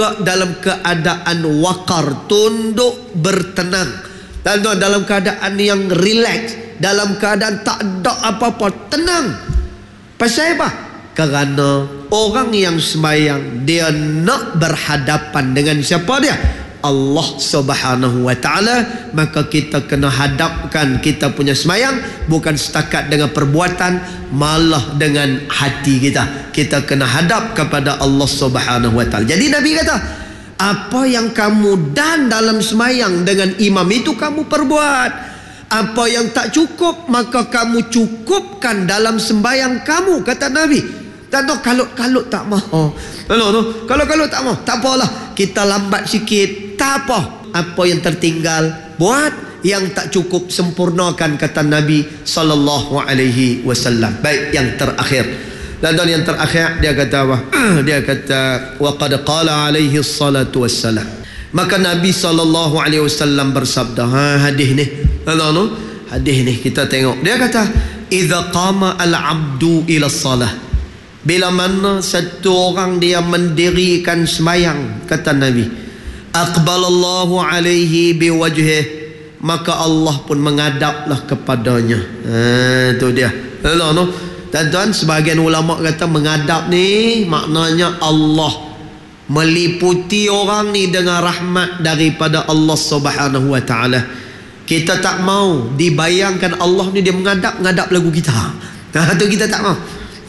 dalam keadaan waqar, tunduk, bertenang. Tuan-tuan, dalam keadaan yang relax, dalam keadaan tak ada apa-apa, tenang. Pasal apa? Kerana orang yang sembahyang, dia nak berhadapan dengan siapa dia? Allah Subhanahu wa ta'ala. Maka kita kena hadapkan kita punya sembahyang bukan setakat dengan perbuatan, malah dengan hati kita. Kita kena hadap kepada Allah Subhanahu wa ta'ala. Jadi Nabi kata, apa yang kamu dan dalam sembahyang dengan imam itu kamu perbuat. Apa yang tak cukup maka kamu cukupkan dalam sembahyang kamu, kata Nabi. Tak tahu kalau tak mahu. Kalau tak mahu, tak apalah, kita lambat sikit, tak apa. Apa yang tertinggal buat, yang tak cukup sempurnakan, kata Nabi sallallahu alaihi wasallam. Baik, yang terakhir. Dan yang terakhir dia kata apa? Dia kata wa qad qala alaihi salatu wassalam. Maka Nabi sallallahu alaihi wasallam bersabda, hadis ni. Hadis ni kita tengok. Dia kata, idza qama al-'abdu ila shalah. Bila mana satu orang dia mendirikan sembahyang, kata Nabi, aqbalallahu alaihi biwajhih, maka Allah pun menghadaplah kepadanya. Itu dia. Tuan-tuan, sebahagian ulama kata menghadap ni maknanya Allah meliputi orang ni dengan rahmat daripada Allah Subhanahu wa ta'ala. Kita tak mau dibayangkan Allah ni dia menghadap lagu kita. Itu kita tak mau.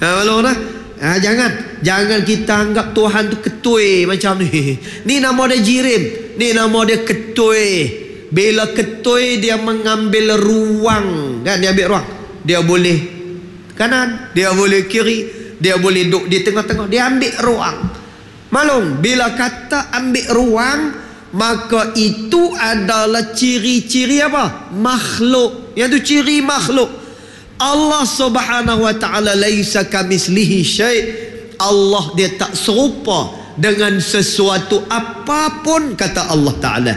Jangan kita anggap Tuhan tu ketui macam ni. Ni nama dia jirim, ni nama dia ketui. Bila ketui dia mengambil ruang, kan, dia ambil ruang. Dia boleh kanan, dia boleh kiri, dia boleh duduk di tengah-tengah, dia ambil ruang. Malum, bila kata ambil ruang, maka itu adalah ciri-ciri apa? Makhluk. Yang tu ciri makhluk. Allah Subhanahu wa ta'ala laisa kamitslihi syai'. Allah dia tak serupa dengan sesuatu apapun, kata Allah Ta'ala.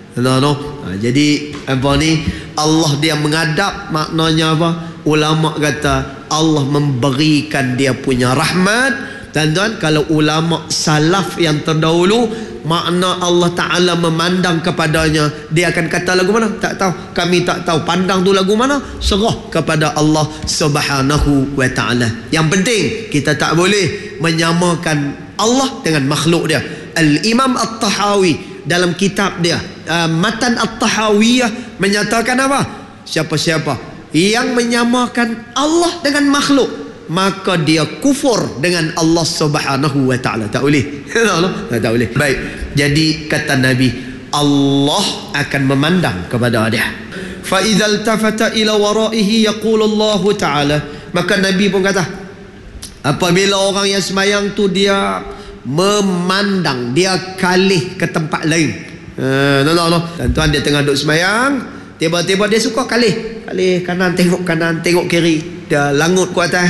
Jadi apa ni? Allah dia menghadap maknanya apa? Ulama kata Allah memberikan dia punya rahmat. Tuan-tuan, kalau ulama salaf yang terdahulu, makna Allah Ta'ala memandang kepadanya, dia akan kata lagu mana? Tak tahu, kami tak tahu. Pandang tu lagu mana? Serah kepada Allah Subhanahu wa ta'ala. Yang penting kita tak boleh menyamakan Allah dengan makhluk dia. Al-Imam At-Tahawi dalam kitab dia Matan At-Tahawiyah menyatakan apa? Siapa-siapa yang menyamakan Allah dengan makhluk, maka dia kufur dengan Allah Subhanahu wa ta'ala. Tak boleh. Tak boleh. Baik, jadi kata Nabi, Allah akan memandang kepada dia. Fa idza iltafata ila waraihi yaqulu Allah ta'ala. Maka Nabi pun kata, apabila orang yang sembahyang tu dia memandang, dia kalih ke tempat lain. Tuan-tuan, dia tengah duduk sembahyang, tiba-tiba dia suka kalih kanan, tengok kiri, dia langut ke atas.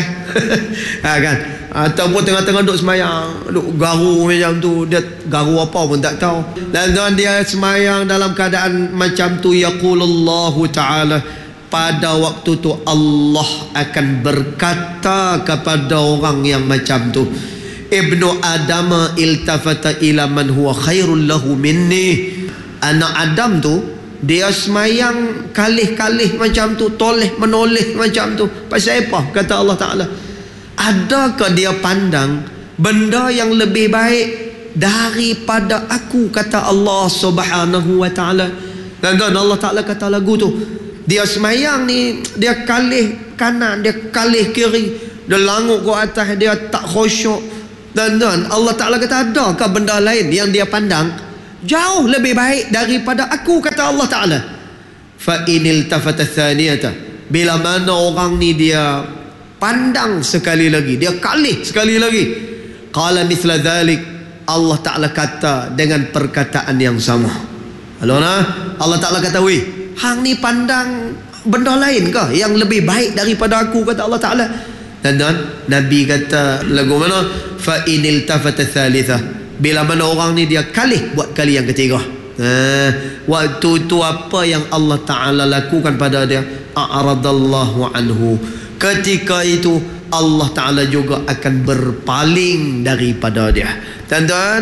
Kan? Ataupun tengah-tengah duduk sembahyang, duduk garu macam tu, dia garu apa pun tak tahu. Dan tuan, dia sembahyang dalam keadaan macam tu, yaqulullahu ta'ala, pada waktu tu Allah akan berkata kepada orang yang macam tu, Ibnu Adam iltafata ila man huwa khairul lahu minni. Anak Adam tu dia semayang kalih-kalih macam tu, toleh menoleh macam tu. Pasal apa? Kata Allah Ta'ala, adakah dia pandang benda yang lebih baik daripada aku, kata Allah Subhanahu wa ta'ala. Dan Allah Ta'ala kata lagu tu, dia semayang ni, dia kalih kanan, dia kalih kiri, dia langut ke atas, dia tak khusyuk. Dan Allah Ta'ala kata, adakah benda lain yang dia pandang jauh lebih baik daripada aku, kata Allah Ta'ala. Fa inil tafata thaniyata, bila mana orang ni dia pandang sekali lagi, dia kalih sekali lagi, qala mithla dhalik, Allah Ta'ala kata dengan perkataan yang sama. Allah Ta'ala kata, weh, hang ni pandang benda lain kah yang lebih baik daripada aku, kata Allah Ta'ala. Dan Nabi kata lagu mana? Fa inil tafata thalitha, bila mana orang ni dia kalih buat kali yang ketiga. Waktu itu apa yang Allah Ta'ala lakukan pada dia? A'radallahu anhu. Ketika itu Allah Ta'ala juga akan berpaling daripada dia. Tuan-tuan,